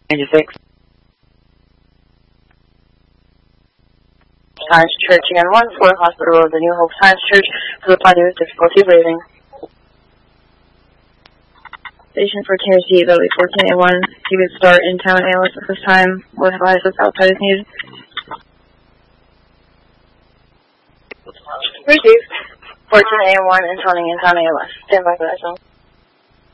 96. Science Church again, 1-4 Hospital Road, the New Hope Science Church, for the party with difficulty breathing. Station for KRC, Italy 1481, he would start in town ALS at this time, with advices outside as needed. Received. 1481 and toning in town ALS. Stand by for that zone.